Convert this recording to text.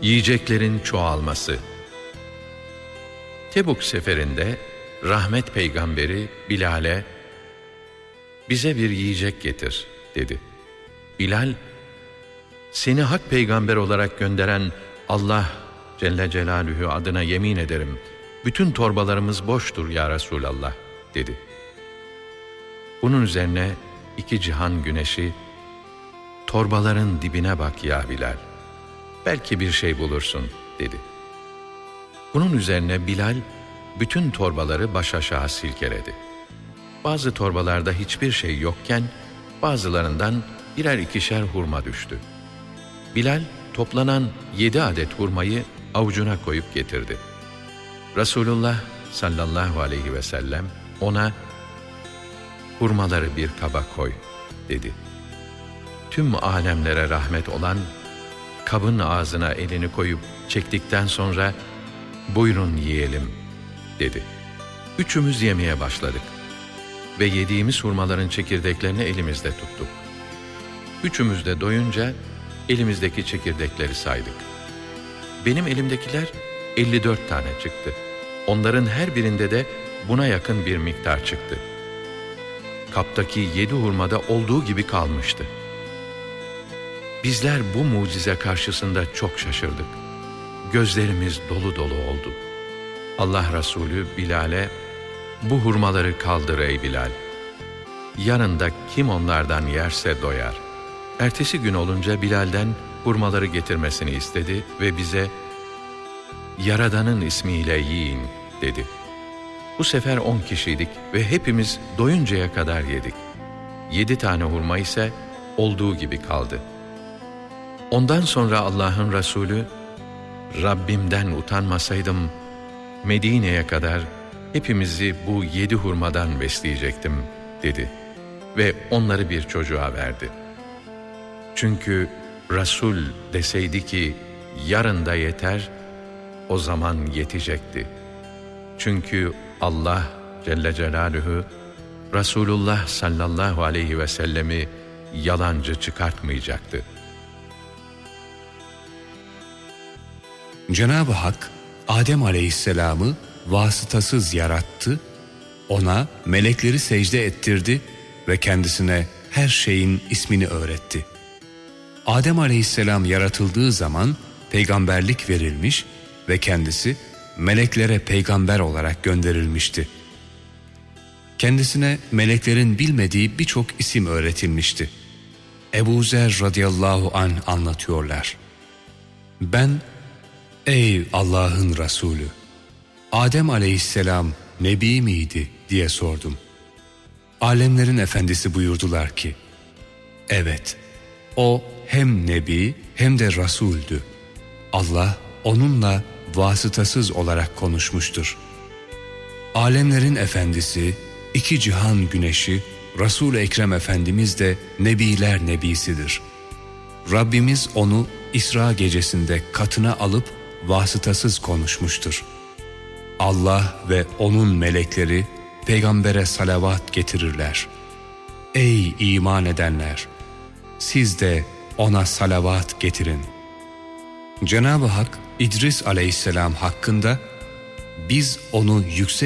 Yiyeceklerin çoğalması. Tebuk seferinde rahmet peygamberi Bilal'e "Bize bir yiyecek getir," dedi. Bilal, "Seni hak peygamber olarak gönderen Allah Celle Celaluhu adına yemin ederim, bütün torbalarımız boştur ya Resulallah," dedi. Bunun üzerine iki cihan güneşi, "Torbaların dibine bak ya Bilal, belki bir şey bulursun," dedi. Bunun üzerine Bilal bütün torbaları baş aşağı silkeledi. Bazı torbalarda hiçbir şey yokken bazılarından birer ikişer hurma düştü. Bilal toplanan 7 adet hurmayı avucuna koyup getirdi. Resulullah sallallahu aleyhi ve sellem ona "Hurmaları bir kaba koy," dedi. Tüm alemlere rahmet olan kabın ağzına elini koyup çektikten sonra "Buyurun yiyelim," dedi. Üçümüz yemeye başladık ve yediğimiz hurmaların çekirdeklerini elimizde tuttuk. Üçümüz de doyunca elimizdeki çekirdekleri saydık. Benim elimdekiler 54 tane çıktı. Onların her birinde de buna yakın bir miktar çıktı. Kaptaki 7 hurmada olduğu gibi kalmıştı. Bizler bu mucize karşısında çok şaşırdık. Gözlerimiz dolu dolu oldu. Allah Resulü Bilal'e "Bu hurmaları kaldır ey Bilal. Yarın da kim onlardan yerse doyar." Ertesi gün olunca Bilal'den hurmaları getirmesini istedi ve bize "Yaradan'ın ismiyle yiyin," dedi. Bu sefer 10 kişiydik ve hepimiz doyuncaya kadar yedik. 7 tane hurma ise olduğu gibi kaldı. Ondan sonra Allah'ın Resulü, "Rabbimden utanmasaydım Medine'ye kadar hepimizi bu 7 hurmadan besleyecektim," dedi ve onları bir çocuğa verdi. Çünkü Resul deseydi ki yarın da yeter, o zaman yetecekti. Çünkü Allah Celle Celaluhu Resulullah sallallahu aleyhi ve sellemi yalancı çıkartmayacaktı. Cenab-ı Hak Adem aleyhisselamı vasıtasız yarattı, ona melekleri secde ettirdi ve kendisine her şeyin ismini öğretti. Adem aleyhisselam yaratıldığı zaman peygamberlik verilmiş ve kendisi meleklere peygamber olarak gönderilmişti. Kendisine meleklerin bilmediği birçok isim öğretilmişti. Ebu Zer radıyallahu anh anlatıyorlar. Ben, "Ey Allah'ın Resulü, Adem aleyhisselam nebi miydi?" diye sordum. Alemlerin efendisi buyurdular ki, "Evet, o hem nebi hem de rasuldü. Allah onunla vasıtasız olarak konuşmuştur." Alemlerin efendisi, iki cihan güneşi, Resul-i Ekrem Efendimiz de nebiler nebisidir. Rabbimiz onu İsra gecesinde katına alıp vasıtasız konuşmuştur. Allah ve onun melekleri peygambere salavat getirirler. Ey iman edenler! Siz de ona salavat getirin. Cenab-ı Hak İdris aleyhisselam hakkında biz onu yüksek